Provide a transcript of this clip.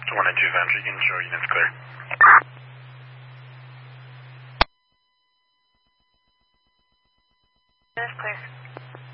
1 and 2 Foundry, inshore units clear. Units clear.